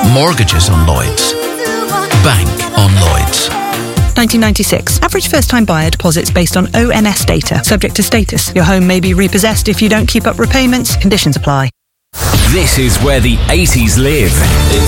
Mortgages on Lloyds. Bank on Lloyds. 1996. Average first-time buyer deposits based on ONS data. Subject to status. Your home may be repossessed if you don't keep up repayments. Conditions apply. This is where the 80s live.